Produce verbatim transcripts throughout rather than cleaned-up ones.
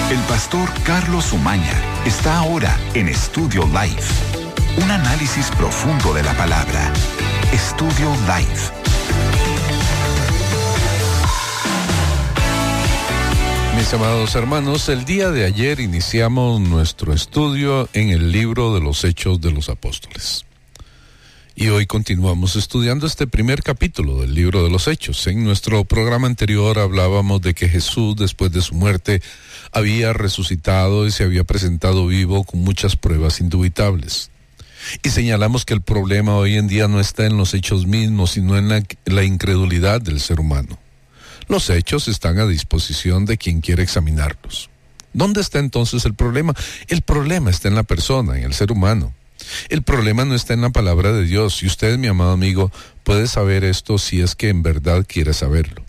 El pastor Carlos Umaña está ahora en Estudio Life. Un análisis profundo de la palabra. Estudio Life. Mis amados hermanos, el día de ayer iniciamos nuestro estudio en el libro de los Hechos de los Apóstoles. Y hoy continuamos estudiando este primer capítulo del libro de los Hechos. En nuestro programa anterior hablábamos de que Jesús, después de su muerte, había resucitado y se había presentado vivo con muchas pruebas indubitables. Y señalamos que el problema hoy en día no está en los hechos mismos, sino en la, la incredulidad del ser humano. Los hechos están a disposición de quien quiere examinarlos. ¿Dónde está entonces el problema? El problema está en la persona, en el ser humano. El problema no está en la palabra de Dios, y usted, mi amado amigo, puede saber esto si es que en verdad quiere saberlo.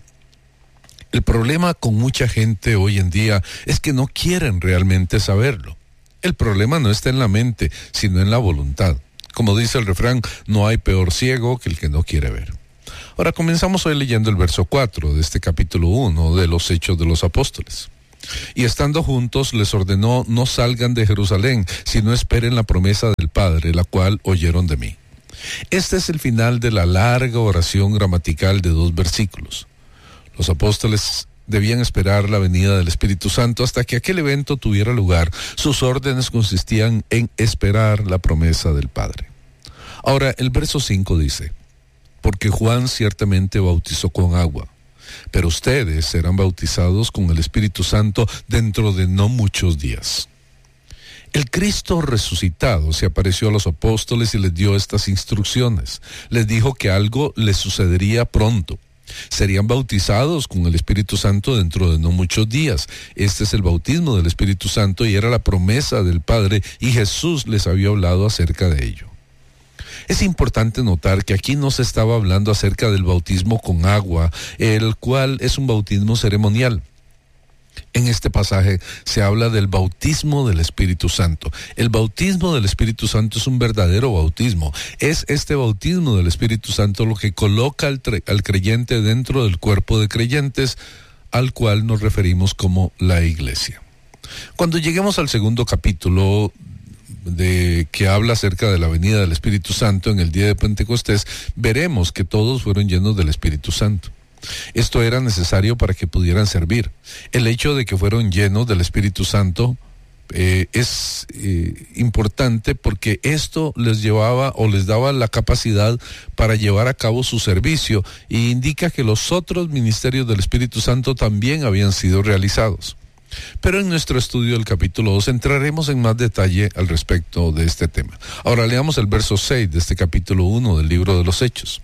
El problema con mucha gente hoy en día es que no quieren realmente saberlo. El problema no está en la mente, sino en la voluntad. Como dice el refrán, no hay peor ciego que el que no quiere ver. Ahora comenzamos hoy leyendo el verso cuatro de este capítulo uno de los Hechos de los Apóstoles. Y estando juntos les ordenó: no salgan de Jerusalén, sino esperen la promesa del Padre, la cual oyeron de mí. Este es el final de la larga oración gramatical de dos versículos. Los apóstoles debían esperar la venida del Espíritu Santo hasta que aquel evento tuviera lugar. Sus órdenes consistían en esperar la promesa del Padre. Ahora, el verso cinco dice: porque Juan ciertamente bautizó con agua, pero ustedes serán bautizados con el Espíritu Santo dentro de no muchos días. El Cristo resucitado se apareció a los apóstoles y les dio estas instrucciones. Les dijo que algo les sucedería pronto. Serían bautizados con el Espíritu Santo dentro de no muchos días. Este es el bautismo del Espíritu Santo y era la promesa del Padre, y Jesús les había hablado acerca de ello. Es importante notar que aquí no se estaba hablando acerca del bautismo con agua, el cual es un bautismo ceremonial. En este pasaje se habla del bautismo del Espíritu Santo. El bautismo del Espíritu Santo es un verdadero bautismo. Es este bautismo del Espíritu Santo lo que coloca al, tre- al creyente dentro del cuerpo de creyentes, al cual nos referimos como la iglesia. Cuando lleguemos al segundo capítulo, de que habla acerca de la venida del Espíritu Santo en el día de Pentecostés, veremos que todos fueron llenos del Espíritu Santo. Esto era necesario para que pudieran servir. El hecho de que fueron llenos del Espíritu Santo eh, es eh, importante porque esto les llevaba o les daba la capacidad para llevar a cabo su servicio, y indica que los otros ministerios del Espíritu Santo también habían sido realizados. Pero en nuestro estudio del capítulo dos entraremos en más detalle al respecto de este tema. Ahora leamos el verso seis de este capítulo uno del libro de los Hechos.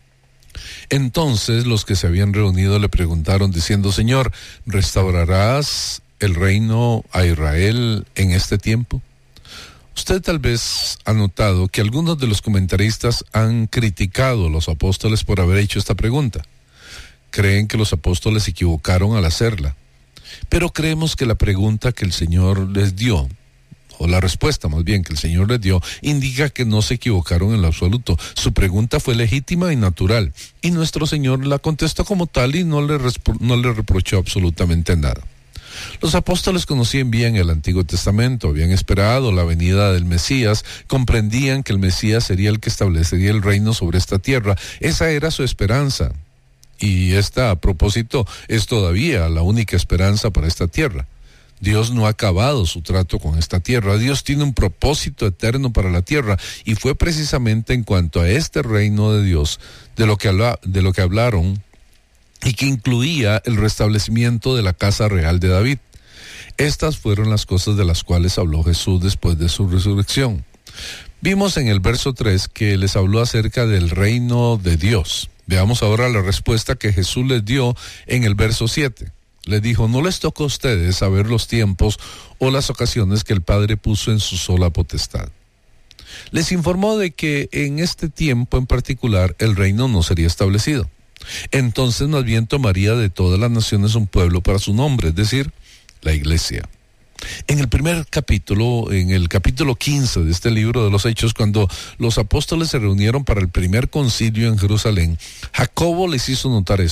Entonces los que se habían reunido le preguntaron diciendo: Señor, ¿restaurarás el reino a Israel en este tiempo? Usted tal vez ha notado que algunos de los comentaristas han criticado a los apóstoles por haber hecho esta pregunta. Creen que los apóstoles se equivocaron al hacerla. Pero creemos que la pregunta que el Señor les dio, o la respuesta más bien que el Señor les dio, indica que no se equivocaron en lo absoluto. Su pregunta fue legítima y natural, y nuestro Señor la contestó como tal y no le, respo- no le reprochó absolutamente nada. Los apóstoles conocían bien el Antiguo Testamento, habían esperado la venida del Mesías, comprendían que el Mesías sería el que establecería el reino sobre esta tierra. Esa era su esperanza. Y esta, a propósito, es todavía la única esperanza para esta tierra. Dios no ha acabado su trato con esta tierra. Dios tiene un propósito eterno para la tierra, y fue precisamente en cuanto a este reino de Dios de lo que, habla, de lo que hablaron, y que incluía el restablecimiento de la casa real de David. Estas fueron las cosas de las cuales habló Jesús después de su resurrección. Vimos en el verso tres que les habló acerca del reino de Dios. Veamos ahora la respuesta que Jesús les dio en el verso siete. Les dijo: no les toca a ustedes saber los tiempos o las ocasiones que el Padre puso en su sola potestad. Les informó de que en este tiempo en particular el reino no sería establecido. Entonces más bien tomaría de todas las naciones un pueblo para su nombre, es decir, la iglesia. En el primer capítulo, en el capítulo quince de este libro de los Hechos, cuando los apóstoles se reunieron para el primer concilio en Jerusalén, Jacobo les hizo notar esto.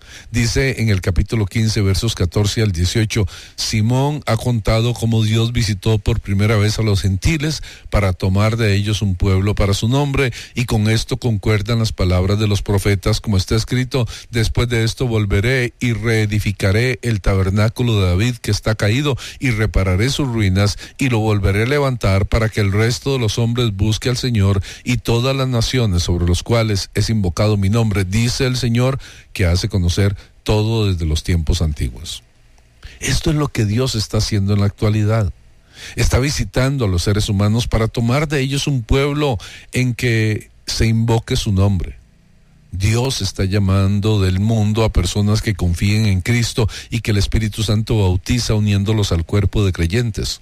Dice en el capítulo quince, versos catorce al dieciocho, Simón ha contado cómo Dios visitó por primera vez a los gentiles para tomar de ellos un pueblo para su nombre, y con esto concuerdan las palabras de los profetas, como está escrito: después de esto volveré y reedificaré el tabernáculo de David que está caído, y repararé sus ruinas, y lo volveré a levantar para que el resto de los hombres busque al Señor, y todas las naciones sobre los cuales es invocado mi nombre, dice el Señor, que hace conocer todo desde los tiempos antiguos. Esto es lo que Dios está haciendo en la actualidad. Está visitando a los seres humanos para tomar de ellos un pueblo en que se invoque su nombre. Dios está llamando del mundo a personas que confíen en Cristo y que el Espíritu Santo bautiza uniéndolos al cuerpo de creyentes,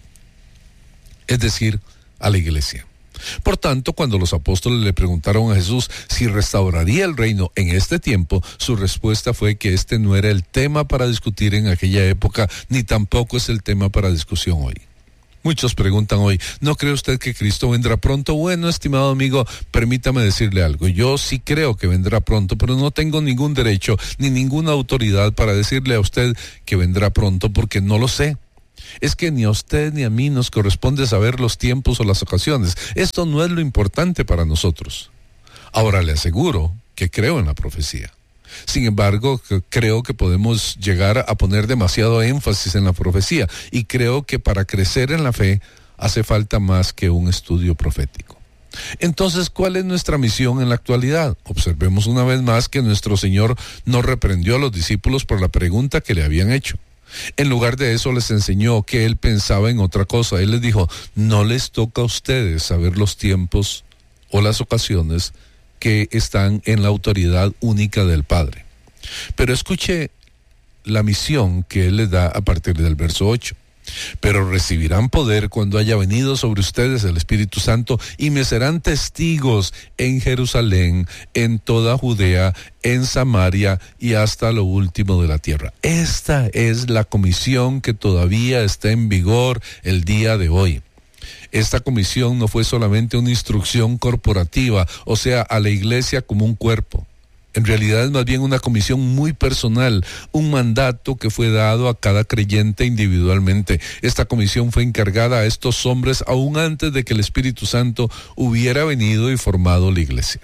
es decir, a la iglesia. Por tanto, cuando los apóstoles le preguntaron a Jesús si restauraría el reino en este tiempo, su respuesta fue que este no era el tema para discutir en aquella época, ni tampoco es el tema para discusión hoy. Muchos preguntan hoy, ¿no cree usted que Cristo vendrá pronto? Bueno, estimado amigo, permítame decirle algo. Yo sí creo que vendrá pronto, pero no tengo ningún derecho ni ninguna autoridad para decirle a usted que vendrá pronto, porque no lo sé. Es que ni a usted ni a mí nos corresponde saber los tiempos o las ocasiones. Esto no es lo importante para nosotros. Ahora le aseguro que creo en la profecía. Sin embargo, creo que podemos llegar a poner demasiado énfasis en la profecía, y creo que para crecer en la fe hace falta más que un estudio profético. Entonces, ¿cuál es nuestra misión en la actualidad? Observemos una vez más que nuestro Señor no reprendió a los discípulos por la pregunta que le habían hecho. En lugar de eso les enseñó que Él pensaba en otra cosa. Él les dijo, no les toca a ustedes saber los tiempos o las ocasiones que están en la autoridad única del Padre. Pero escuche la misión que Él les da a partir del verso ocho. Pero recibirán poder cuando haya venido sobre ustedes el Espíritu Santo, y me serán testigos en Jerusalén, en toda Judea, en Samaria y hasta lo último de la tierra. Esta es la comisión que todavía está en vigor el día de hoy. Esta comisión no fue solamente una instrucción corporativa, o sea, a la iglesia como un cuerpo. En realidad es más bien una comisión muy personal, un mandato que fue dado a cada creyente individualmente. Esta comisión fue encargada a estos hombres aún antes de que el Espíritu Santo hubiera venido y formado la iglesia.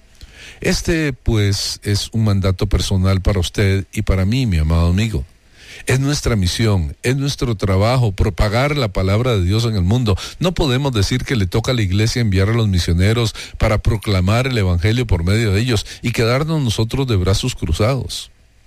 Este, pues, es un mandato personal para usted y para mí, mi amado amigo. Es nuestra misión, es nuestro trabajo propagar la palabra de Dios en el mundo. No podemos decir que le toca a la iglesia enviar a los misioneros para proclamar el evangelio por medio de ellos y quedarnos nosotros de brazos cruzados.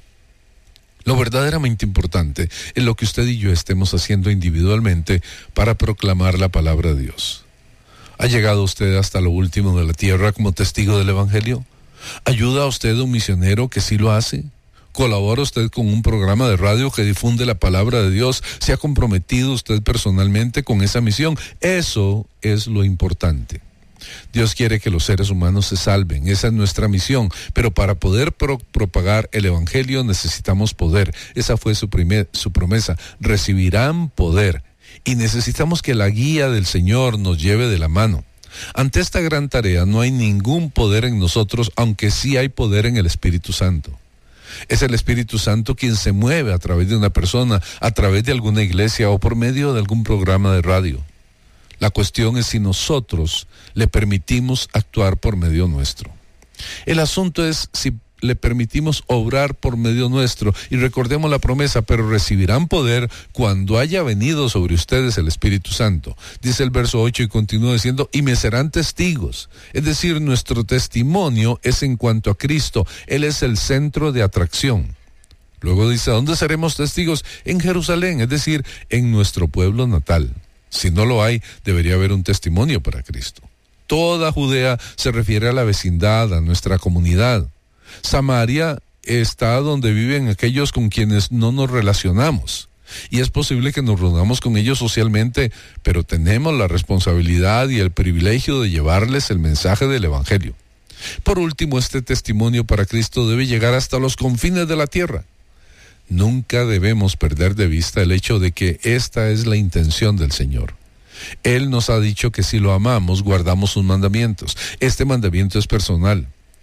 Lo verdaderamente importante es lo que usted y yo estemos haciendo individualmente para proclamar la palabra de Dios. ¿Ha llegado usted hasta lo último de la tierra como testigo del evangelio? ¿Ayuda a usted a un misionero que sí lo hace? ¿Colabora usted con un programa de radio que difunde la palabra de Dios? ¿Se ha comprometido usted personalmente con esa misión? Eso es lo importante. Dios quiere que los seres humanos se salven, esa es nuestra misión, pero para poder pro- propagar el evangelio necesitamos poder. Esa fue su, primer, su promesa, recibirán poder, y necesitamos que la guía del Señor nos lleve de la mano. Ante esta gran tarea no hay ningún poder en nosotros, aunque sí hay poder en el Espíritu Santo. Es el Espíritu Santo quien se mueve a través de una persona, a través de alguna iglesia o por medio de algún programa de radio. La cuestión es si nosotros le permitimos actuar por medio nuestro. El asunto es si le permitimos obrar por medio nuestro, y recordemos la promesa, pero recibirán poder cuando haya venido sobre ustedes el Espíritu Santo. Dice el verso ocho y continúa diciendo, y me serán testigos. Es decir, nuestro testimonio es en cuanto a Cristo. Él es el centro de atracción. Luego dice, ¿dónde seremos testigos? En Jerusalén, es decir, en nuestro pueblo natal. Si no lo hay, debería haber un testimonio para Cristo. Toda Judea se refiere a la vecindad, a nuestra comunidad. Samaria está donde viven aquellos con quienes no nos relacionamos. Y es posible que nos reunamos con ellos socialmente, pero tenemos la responsabilidad y el privilegio de llevarles el mensaje del Evangelio. Por último, este testimonio para Cristo debe llegar hasta los confines de la tierra. Nunca debemos perder de vista el hecho de que esta es la intención del Señor. Él nos ha dicho que si lo amamos, guardamos sus mandamientos. Este mandamiento es personal.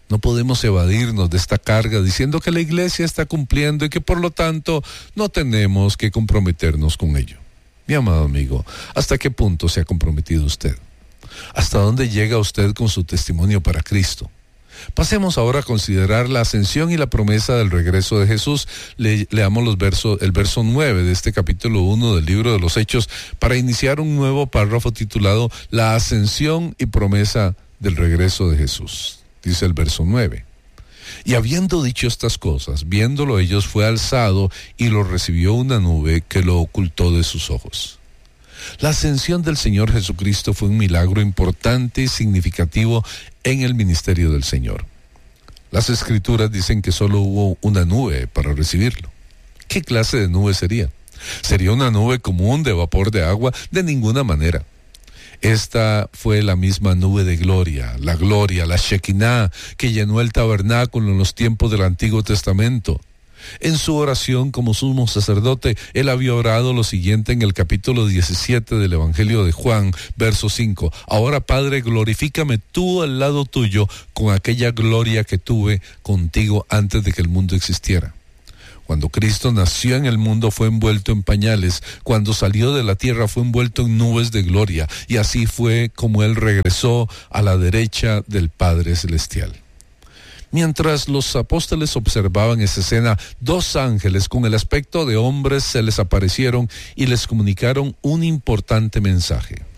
No podemos evadirnos de esta carga diciendo que la iglesia está cumpliendo y que por lo tanto no tenemos que comprometernos con ello. Mi amado amigo, ¿hasta qué punto se ha comprometido usted? ¿Hasta dónde llega usted con su testimonio para Cristo? Pasemos ahora a considerar la ascensión y la promesa del regreso de Jesús. Le, leamos los versos, el verso nueve de este capítulo uno del libro de los Hechos para iniciar un nuevo párrafo titulado La ascensión y promesa del regreso de Jesús. Dice el verso nueve. Y habiendo dicho estas cosas, viéndolo ellos, fue alzado y lo recibió una nube que lo ocultó de sus ojos. La ascensión del Señor Jesucristo fue un milagro importante y significativo en el ministerio del Señor. Las Escrituras dicen que solo hubo una nube para recibirlo. ¿Qué clase de nube sería? ¿Sería una nube común de vapor de agua? De ninguna manera. Esta fue la misma nube de gloria, la gloria, la Shekinah, que llenó el tabernáculo en los tiempos del Antiguo Testamento. En su oración como sumo sacerdote, él había orado lo siguiente en el capítulo diecisiete del Evangelio de Juan, verso cinco. Ahora, Padre, glorifícame tú al lado tuyo con aquella gloria que tuve contigo antes de que el mundo existiera. Cuando Cristo nació en el mundo fue envuelto en pañales, cuando salió de la tierra fue envuelto en nubes de gloria, y así fue como él regresó a la derecha del Padre Celestial. Mientras los apóstoles observaban esa escena, dos ángeles con el aspecto de hombres se les aparecieron y les comunicaron un importante mensaje.